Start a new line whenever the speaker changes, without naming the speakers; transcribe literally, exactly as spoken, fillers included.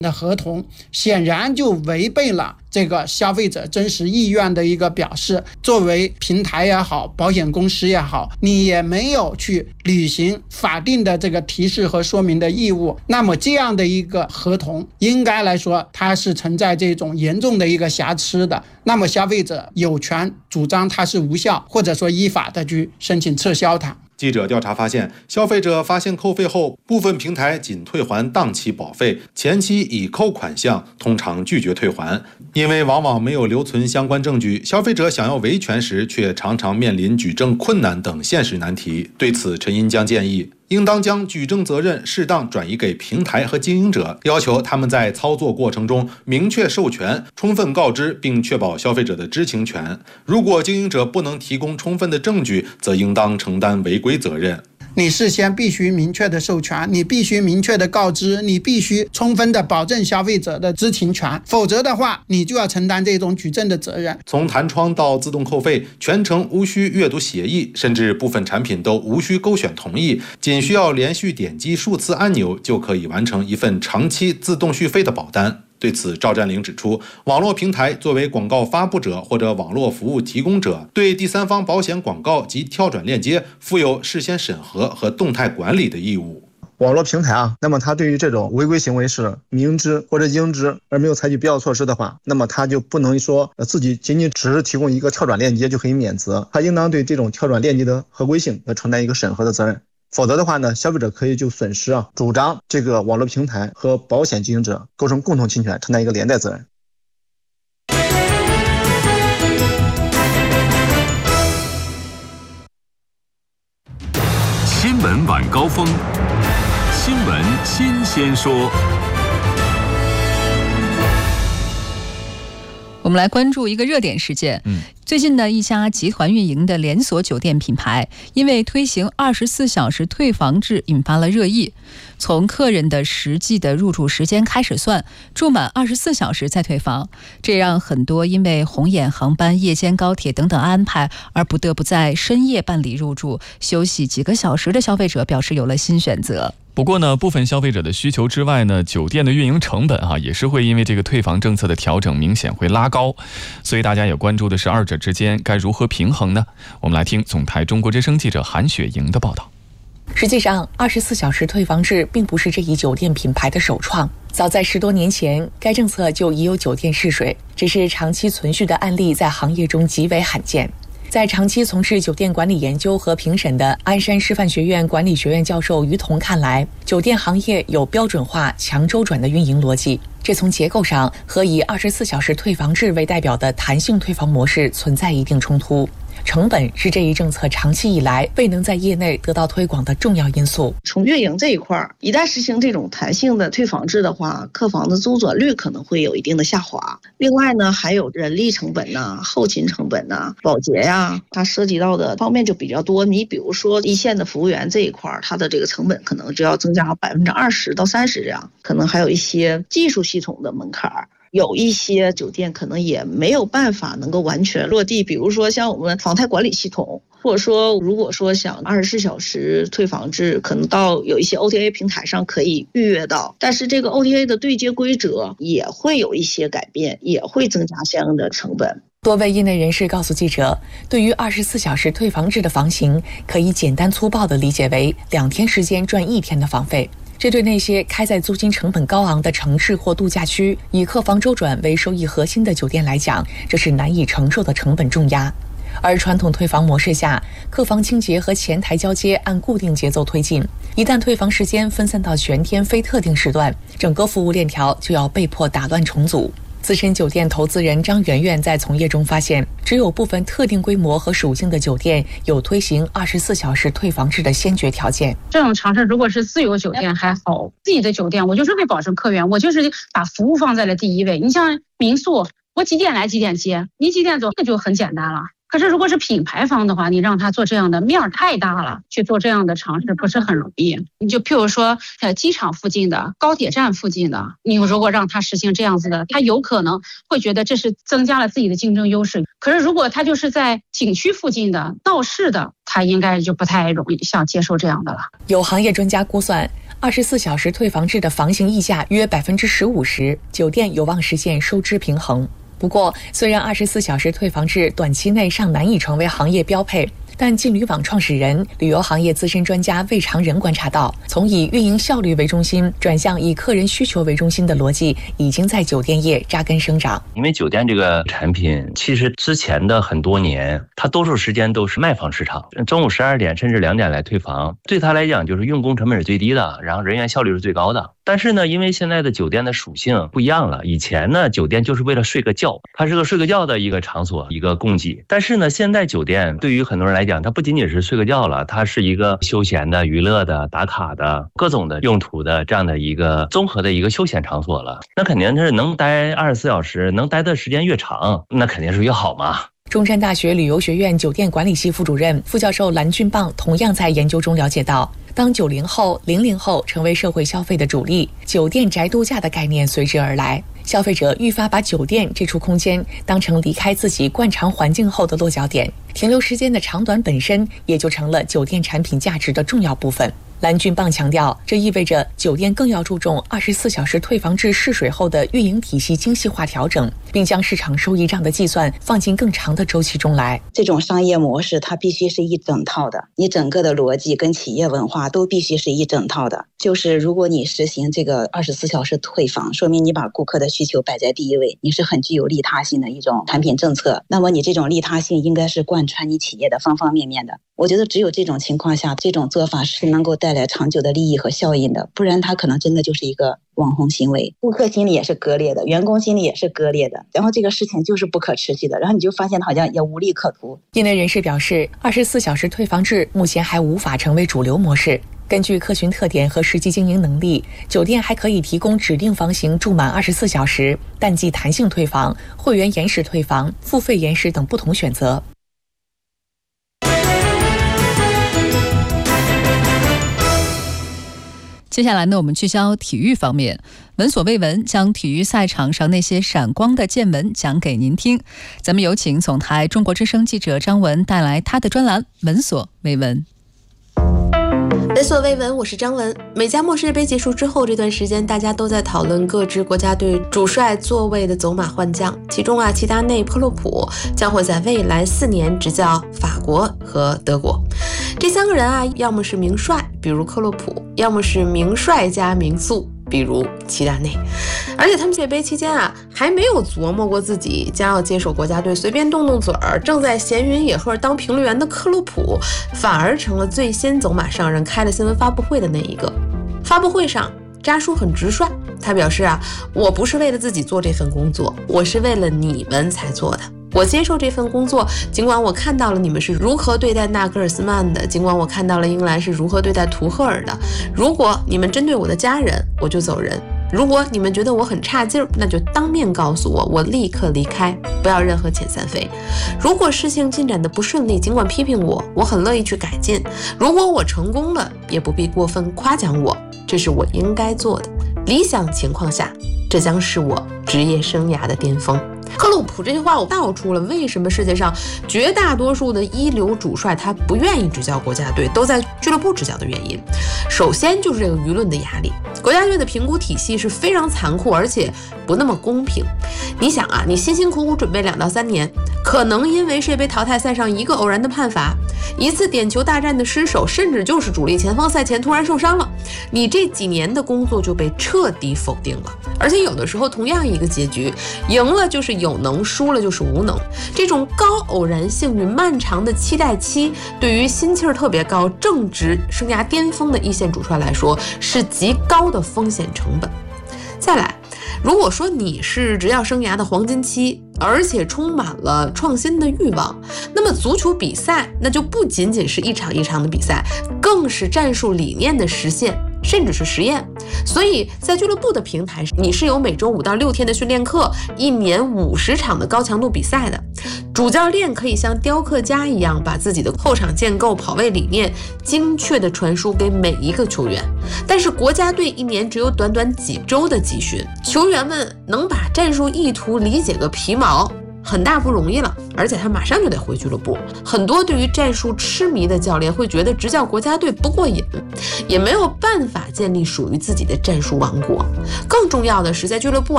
的合同，显然就违背了这个消费者真实意愿的一个表示。作为平台也好，保险公司也好，你也没有去履行法定的这个提示和说明的义务，那么这样的一个合同应该来说它是存在这种严重的一个瑕疵的，那么消费者有权主张它是无效，或者说依法的去申请撤销它。
记者调查发现，消费者发现扣费后，部分平台仅退还当期保费，前期已扣款项通常拒绝退还，因为往往没有留存相关证据，消费者想要维权时却常常面临举证困难等现实难题。对此，陈银江建议，应当将举证责任适当转移给平台和经营者，要求他们在操作过程中明确授权，充分告知并确保消费者的知情权。如果经营者不能提供充分的证据，则应当承担违规责任。
你事先必须明确的授权，你必须明确的告知，你必须充分的保证消费者的知情权，否则的话你就要承担这种举证的责任。
从弹窗到自动扣费，全程无需阅读协议，甚至部分产品都无需勾选同意，仅需要连续点击数次按钮就可以完成一份长期自动续费的保单。对此，赵占领指出，网络平台作为广告发布者或者网络服务提供者，对第三方保险广告及跳转链接负有事先审核和动态管理的义务。
网络平台啊，那么它对于这种违规行为是明知或者应知而没有采取必要措施的话，那么它就不能说自己仅仅只是提供一个跳转链接就可以免责，它应当对这种跳转链接的合规性要承担一个审核的责任。否则的话呢，消费者可以就损失啊，主张这个网络平台和保险经营者构成共同侵权，承担一个连带责任。
新闻晚高峰，新闻新鲜说。
我们来关注一个热点事件。嗯，最近呢，一家集团运营的连锁酒店品牌因为推行二十四小时退房制引发了热议。从客人的实际的入住时间开始算，住满二十四小时再退房，这让很多因为红眼航班、夜间高铁等等安排而不得不在深夜办理入住、休息几个小时的消费者表示有了新选择。
不过呢，部分消费者的需求之外呢，酒店的运营成本啊，也是会因为这个退房政策的调整明显会拉高，所以大家也关注的是二者之间该如何平衡呢？我们来听总台中国之声记者韩雪莹的报道。
实际上，二十四小时退房制并不是这一酒店品牌的首创，早在十多年前，该政策就已有酒店试水，只是长期存续的案例在行业中极为罕见。在长期从事酒店管理研究和评审的鞍山师范学院管理学院教授于彤看来，酒店行业有标准化、强周转的运营逻辑，这从结构上和以二十四小时退房制为代表的弹性退房模式存在一定冲突。成本是这一政策长期以来未能在业内得到推广的重要因素。
从运营这一块，一旦实行这种弹性的退房制的话，客房的周转率可能会有一定的下滑。另外呢，还有人力成本呐、后勤成本呐、保洁呀，它涉及到的方面就比较多。你比如说一线的服务员这一块，它的这个成本可能就要增加百分之二十到三十这样，可能还有一些技术系统的门槛。有一些酒店可能也没有办法能够完全落地，比如说像我们房贷管理系统，或者说如果说想二十四小时退房制，可能到有一些 O T A 平台上可以预约到，但是这个 O T A 的对接规则也会有一些改变，也会增加相应的成本。
多位业内人士告诉记者，对于二十四小时退房制的房型，可以简单粗暴地理解为两天时间赚一天的房费。这对那些开在租金成本高昂的城市或度假区，以客房周转为收益核心的酒店来讲，这是难以承受的成本重压。而传统退房模式下，客房清洁和前台交接按固定节奏推进，一旦退房时间分散到全天非特定时段，整个服务链条就要被迫打乱重组。资深酒店投资人张媛媛在从业中发现，只有部分特定规模和属性的酒店有推行二十四小时退房制的先决条件。
这种尝试如果是自由酒店还好，自己的酒店我就是为保证客源，我就是把服务放在了第一位。你像民宿，我几点来几点接，你几点走，那就很简单了。可是如果是品牌方的话，你让他做这样的面儿太大了，去做这样的尝试不是很容易。你就譬如说呃机场附近的、高铁站附近的，你如果让他实行这样子的，他有可能会觉得这是增加了自己的竞争优势。可是如果他就是在景区附近的、闹市的，他应该就不太容易想接受这样的了。
有行业专家估算， 二十四小时退房制的房型溢价约百分之十五时，酒店有望实现收支平衡。不过，虽然二十四小时退房制短期内尚难以成为行业标配，但劲旅网创始人、旅游行业资深专家魏长仁观察到，从以运营效率为中心转向以客人需求为中心的逻辑，已经在酒店业扎根生长。
因为酒店这个产品，其实之前的很多年，它多数时间都是卖房市场，中午十二点甚至两点来退房，对他来讲就是用工成本是最低的，然后人员效率是最高的。但是呢，因为现在的酒店的属性不一样了，以前呢，酒店就是为了睡个觉，它是个睡个觉的一个场所，一个供给。但是呢，现在酒店对于很多人来讲，它不仅仅是睡个觉了，它是一个休闲的、娱乐的、打卡的、各种的用途的这样的一个综合的一个休闲场所了。那肯定是能待二十四小时，能待的时间越长，那肯定是越好嘛。
中山大学旅游学院酒店管理系副主任、副教授蓝俊棒同样在研究中了解到，当九零后、零零后成为社会消费的主力，酒店宅度假的概念随之而来。消费者愈发把酒店这处空间当成离开自己惯常环境后的落脚点，停留时间的长短本身也就成了酒店产品价值的重要部分。蓝俊棒强调，这意味着酒店更要注重二十四小时退房制试水后的运营体系精细化调整，并将市场收益账的计算放进更长的周期中来。
这种商业模式它必须是一整套的，你整个的逻辑跟企业文化都必须是一整套的。就是如果你实行这个二十四小时退房，说明你把顾客的需求摆在第一位，你是很具有利他性的一种产品政策。那么你这种利他性应该是贯穿你企业的方方面面的。我觉得只有这种情况下，这种做法是能够带来长久的利益和效应的，不然它可能真的就是一个网红行为，顾客心里也是割裂的，员工心里也是割裂的，然后这个事情就是不可持续的，然后你就发现好像也无利可图。
业内人士表示，二十四小时退房制目前还无法成为主流模式。根据客群特点和实际经营能力，酒店还可以提供指定房型住满二十四小时、淡季弹性退房、会员延时退房、付费延时等不同选择。
接下来呢，我们聚焦体育方面。闻所未闻，将体育赛场上那些闪光的见闻讲给您听。咱们有请总台中国之声记者张文带来他的专栏《闻所未闻》。
闻所未闻，我是张文。美加墨世界杯结束之后，这段时间大家都在讨论各支国家队主帅座位的走马换将，其中啊，齐达内、克洛普将会在未来四年执教法国和德国。这三个人啊，要么是名帅，比如克洛普，要么是名帅加名宿，比如齐达内。而且他们世界杯期间啊，还没有琢磨过自己将要接手国家队，随便动动嘴儿，正在闲云野鹤当评论员的克洛普，反而成了最先走马上任，开了新闻发布会的那一个。发布会上，扎叔很直率，他表示啊，我不是为了自己做这份工作，我是为了你们才做的。我接受这份工作，尽管我看到了你们是如何对待纳格尔斯曼的，尽管我看到了英格兰是如何对待图赫尔的。如果你们针对我的家人，我就走人；如果你们觉得我很差劲儿，那就当面告诉我，我立刻离开，不要任何遣散费。如果事情进展的不顺利，尽管批评我，我很乐意去改进。如果我成功了，也不必过分夸奖我，这是我应该做的。理想情况下，这将是我职业生涯的巅峰。克洛普这句话我道出了为什么世界上绝大多数的一流主帅他不愿意执教国家队，都在俱乐部执教的原因。首先就是这个舆论的压力，国家队的评估体系是非常残酷，而且不那么公平。你想啊，你辛辛苦苦准备两到三年，可能因为世界杯淘汰赛上一个偶然的判罚，一次点球大战的失手，甚至就是主力前锋赛前突然受伤了，你这几年的工作就被彻底否定了。而且有的时候同样一个结局，赢了就是有能，输了就是无能。这种高偶然性与漫长的期待期，对于心气儿特别高、正值生涯巅峰的一线主帅来说，是极高的风险成本。再来，如果说你是执教生涯的黄金期，而且充满了创新的欲望，那么足球比赛那就不仅仅是一场一场的比赛，更是战术理念的实现，甚至是实验。所以在俱乐部的平台，你是有每周五到六天的训练课，一年五十场的高强度比赛的。主教练可以像雕刻家一样，把自己的后场建构、跑位理念精确地传输给每一个球员。但是国家队一年只有短短几周的集训，球员们能把战术意图理解个皮毛， 很大不容易了，而且他马上就得回俱乐部。很多对于战术痴迷的教练会觉得执教国家队不过瘾，也没有办法建立属于自己的战术王国。更重要的是，在俱乐部啊